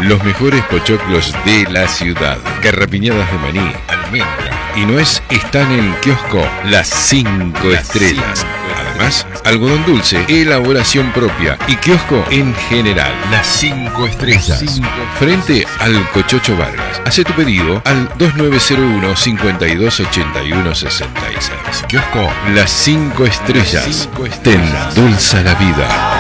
Los mejores pochoclos de la ciudad. Garrapiñadas de maní, almendra y nuez están en Kiosco Las 5 Estrellas. Además, algodón dulce, elaboración propia y kiosco en general. Las 5 Estrellas. Frente al Cochocho Vargas. Hacé tu pedido al 2901 5281 66. Kiosco Las 5 Estrellas. Te endulza la vida.